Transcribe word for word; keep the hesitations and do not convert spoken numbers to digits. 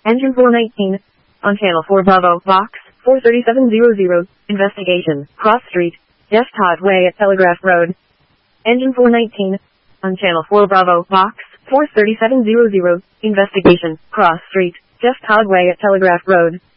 Engine four nineteen. On Channel four Bravo, Box four thirty-seven hundred. Investigation. Cross Street. Jeff Todd Way at Telegraph Road. Engine four nineteen. On Channel four Bravo, Box four thirty-seven hundred. Investigation. Cross Street. Jeff Todd Way at Telegraph Road.